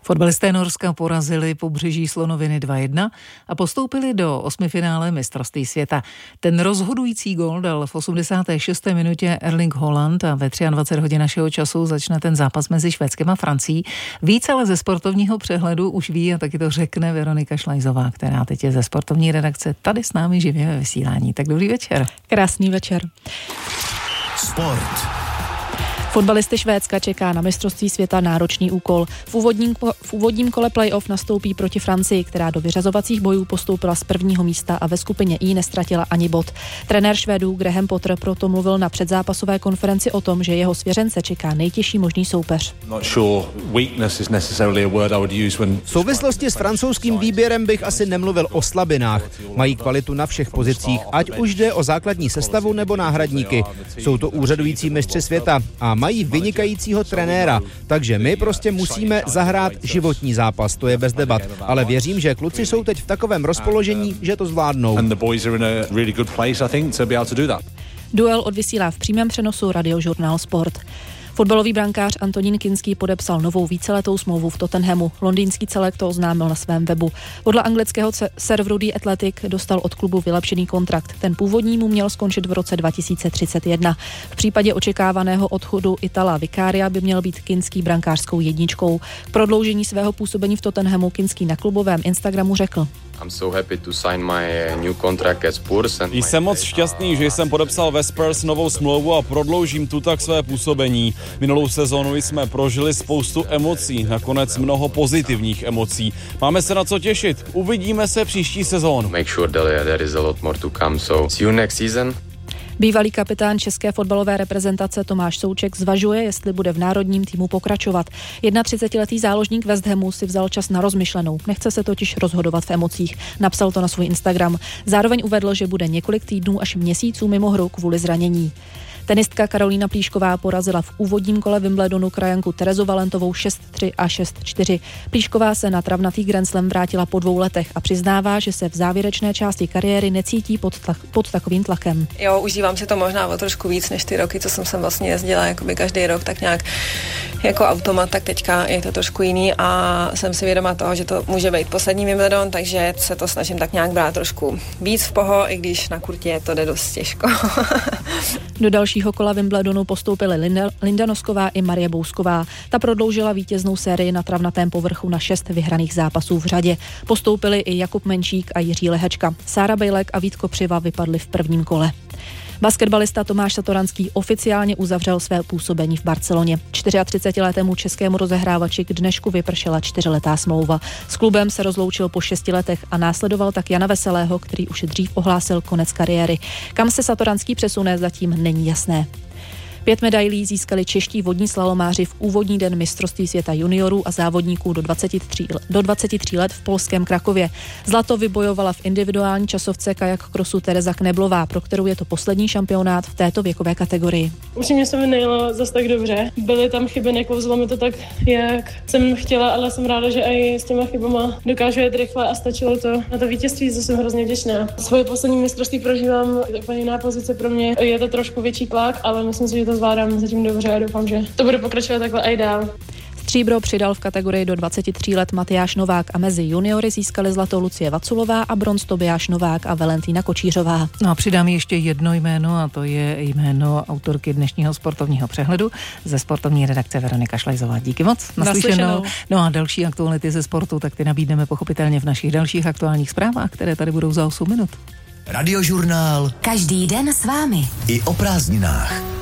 Fotbalisté Norska porazili Pobřeží slonoviny 2-1 a postoupili do osmifinále mistrovství světa. Ten rozhodující gól dal v 86. minutě Erling Haaland a ve 23 hodin našeho času začne ten zápas mezi Švédskem a Francií. Víc ale ze sportovního přehledu už ví a taky to řekne Veronika Šlajzová, která teď je ze sportovní redakce tady s námi živě ve vysílání. Tak dobrý večer. Krásný večer. Sport. Fotbalisty Švédska čeká na mistrovství světa náročný úkol. V úvodním kole playoff nastoupí proti Francii, která do vyřazovacích bojů postoupila z prvního místa a ve skupině I nestratila ani bod. Trenér Švédů Graham Potter proto mluvil na předzápasové konferenci o tom, že jeho svěřence čeká nejtěžší možný soupeř. V souvislosti s francouzským výběrem bych asi nemluvil o slabinách. Mají kvalitu na všech pozicích, ať už jde o základní sestavu nebo náhradníky. Jsou to úřadující mistři světa a mají vynikajícího trenéra, takže my prostě musíme zahrát životní zápas, to je bez debat, ale věřím, že kluci jsou teď v takovém rozpoložení, že to zvládnou. Duel odvysílá v přímém přenosu Radiožurnál Sport. Fotbalový brankář Antonín Kinský podepsal novou víceletou smlouvu v Tottenhamu. Londýnský celek to oznámil na svém webu. Podle anglického serveru The Athletic dostal od klubu vylepšený kontrakt. Ten původní mu měl skončit v roce 2031. V případě očekávaného odchodu Itala Vicaria by měl být Kinský brankářskou jedničkou. K prodloužení svého působení v Tottenhamu Kinský na klubovém Instagramu řekl: Jsem moc šťastný, že jsem podepsal ve Spurs novou smlouvu a prodloužím tu tak své působení. Minulou sezónu jsme prožili spoustu emocí, nakonec mnoho pozitivních emocí. Máme se na co těšit. Uvidíme se příští sezónu. Bývalý kapitán české fotbalové reprezentace Tomáš Souček zvažuje, jestli bude v národním týmu pokračovat. 31letý záložník West Hamu si vzal čas na rozmyšlenou. Nechce se totiž rozhodovat v emocích. Napsal to na svůj Instagram. Zároveň uvedl, že bude několik týdnů až měsíců mimo hru kvůli zranění. Tenistka Karolína Plíšková porazila v úvodním kole Wimbledonu krajanku Terezu Valentovou 6-3 a 6-4. Plíšková se na travnatý Grand Slam vrátila po 2 letech a přiznává, že se v závěrečné části kariéry necítí pod takovým tlakem. Jo, užívám si to možná o trošku víc než ty roky, co jsem sem vlastně jezdila jakoby každý rok, tak nějak jako automat, tak teďka je to trošku jiný a jsem si vědoma toho, že to může být poslední Wimbledon, takže se to snažím tak nějak brát trošku víc v poho, i když na kurtě to jde dost těžko. Do dalšího kola Wimbledonu postoupily Linda Nosková i Marie Bousková. Ta prodloužila vítěznou sérii na travnatém povrchu na 6 vyhraných zápasů v řadě. Postoupili i Jakub Menčík a Jiří Lehečka. Sára Bejlek a Vít Kopřiva vypadli v prvním kole. Basketbalista Tomáš Satoranský oficiálně uzavřel své působení v Barceloně. 34letému českému rozehrávači k dnešku vypršela 4letá smlouva. S klubem se rozloučil po 6 letech a následoval tak Jana Veselého, který už dřív ohlásil konec kariéry. Kam se Satoranský přesune, zatím není jasné. 5 medailí získali čeští vodní slalomáři v úvodní den mistrovství světa juniorů a závodníků do 23 let v polském Krakově. Zlato vybojovala v individuální časovce kajak krosu Tereza Kneblová, pro kterou je to poslední šampionát v této věkové kategorii. Upřímně se mi nejelo zas tak dobře. Byly tam chyby, neklouzlo mi to tak, jak jsem chtěla, ale jsem ráda, že i s těma chybama dokážu jet rychle a stačilo to. Na to vítězství, za jsem hrozně vděčná. Svoje poslední mistrovství prožívám úplně jiná pozice pro mě. Je to trošku větší tlak, ale myslím si, že to zvládám zatím dobře a doufám, že to bude pokračovat takhle i dál. Stříbro přidal v kategorii do 23 let Matyáš Novák a mezi juniory získali zlato Lucie Vaculová a bronz Tobiáš Novák a Valentína Kočířová. No a přidám ještě jedno jméno a to je jméno autorky dnešního sportovního přehledu ze sportovní redakce Veronika Šlajzová. Díky moc. Naslyšenou. No a další aktuality ze sportu, tak ty nabídneme pochopitelně v našich dalších aktuálních zprávách, které tady budou za 8 minut. Radiožurnál. Každý den s vámi. I o prázdninách.